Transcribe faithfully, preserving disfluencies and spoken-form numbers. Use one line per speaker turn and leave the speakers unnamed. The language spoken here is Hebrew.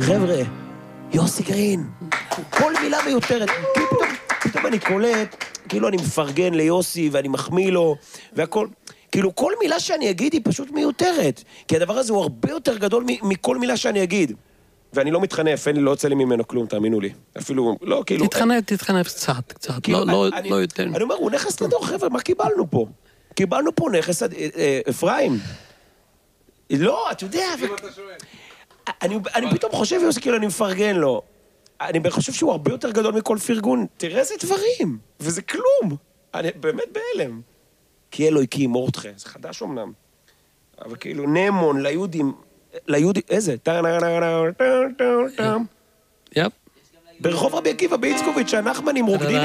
חבר'ה, יוסי גרין, כל מילה מיותרת, כאילו פתאום, פתאום אני קולט, כאילו אני מפרגן ליוסי ואני מחמיא לו, והכל, כאילו כל מילה שאני אגיד היא פשוט מיותרת, כי הדבר הזה הוא הרבה יותר גדול מכל מילה שאני אגיד. ואני לא מתחנף, אין לי, לא יוצא לי ממנו כלום, תאמינו לי. אפילו, לא, כאילו...
תתחנף, תתחנף קצת, קצת, לא יותר.
אני אומר, הוא נכס לדור, חבר'ה, מה קיבלנו פה? קיבלנו פה נכס, אפרים. לא, אתה יודע... אני פתאום חושב, יוסי, כאילו, אני מפרגן לו. אני חושב שהוא הרבה יותר גדול מכל פרגון. תראה איזה דברים, וזה כלום. אני באמת בהלם. כי אלוהי כי מורדכה, זה חדש אמנם. אבל כאילו, נמון, ליהודים... ליהודי, איזה? ברחוב רבי עקיבא באיצקוביץ', הנחמנים רוקדים